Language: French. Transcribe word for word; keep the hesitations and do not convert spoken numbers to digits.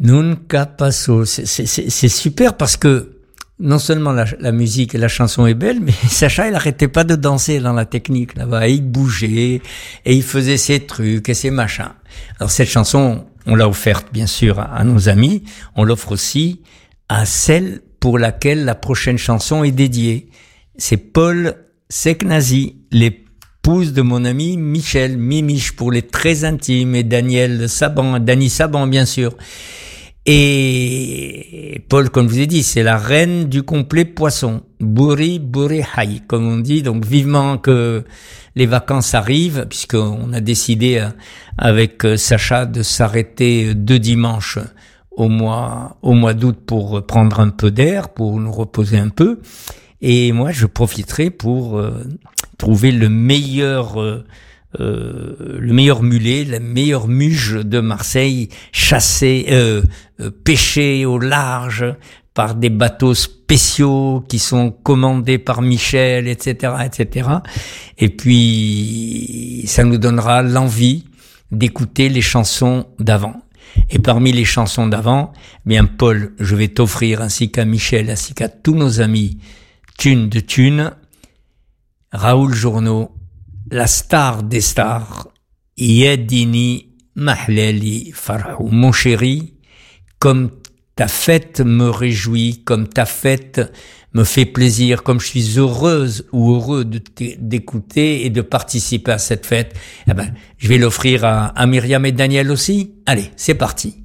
Nunca pasó. C'est, c'est, c'est, c'est super parce que non seulement la, la musique et la chanson est belle, mais Sacha, il arrêtait pas de danser dans la technique là-bas. Il bougeait et il faisait ses trucs et ses machins. Alors cette chanson, on l'a offerte bien sûr à, à nos amis. On l'offre aussi à celle pour laquelle la prochaine chanson est dédiée. C'est Paul Seknazi, l'épouse de mon ami Michel, Mimiche pour les très intimes, et Daniel Saban, Dany Saban bien sûr. Et Paul, comme je vous ai dit, c'est la reine du complet poisson. Buri Buri Hai, comme on dit. Donc vivement que les vacances arrivent, puisqu'on a décidé avec Sacha de s'arrêter deux dimanches au mois, au mois d'août pour prendre un peu d'air, pour nous reposer un peu. Et moi, je profiterai pour euh, trouver le meilleur... Euh, Euh, le meilleur mulet, la meilleure muge de Marseille, chassée, euh, euh, pêchée au large par des bateaux spéciaux qui sont commandés par Michel, et cetera, et cetera. Et puis, ça nous donnera l'envie d'écouter les chansons d'avant. Et parmi les chansons d'avant, bien Paul, je vais t'offrir, ainsi qu'à Michel, ainsi qu'à tous nos amis, Thune de Thune, Raoul Journeau, la star des stars, Yadini Mahlali Farhou. Mon chéri, comme ta fête me réjouit, comme ta fête me fait plaisir, comme je suis heureuse ou heureux de d'écouter et de participer à cette fête, eh ben, je vais l'offrir à, à Myriam et Daniel aussi. Allez, c'est parti.